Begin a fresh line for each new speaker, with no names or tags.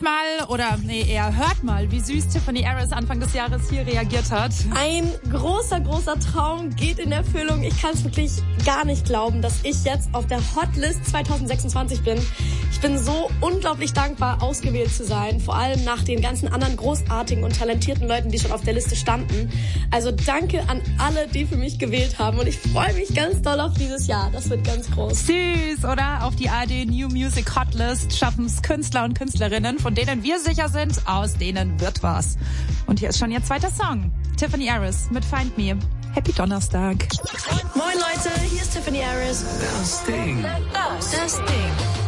hört mal, wie süß Tiffany Harris Anfang des Jahres hier reagiert hat.
Ein großer, großer Traum geht in Erfüllung. Ich kann es wirklich gar nicht glauben, dass ich jetzt auf der Hotlist 2026 bin. Ich bin so unglaublich dankbar, ausgewählt zu sein, vor allem nach den ganzen anderen großartigen und talentierten Leuten, die schon auf der Liste standen. Also danke an alle, die für mich gewählt haben und ich freue mich ganz doll auf dieses Jahr. Das wird ganz groß.
Süß, oder? Auf die ARD New Music Hotlist schaffen es Künstler und Künstlerinnen, von denen wir sicher sind, aus denen wird was. Und hier ist schon ihr zweiter Song. Tiffany Harris mit Find Me. Happy Donnerstag.
Moin Leute, hier ist Tiffany Harris.
Das Ding.
Das Ding.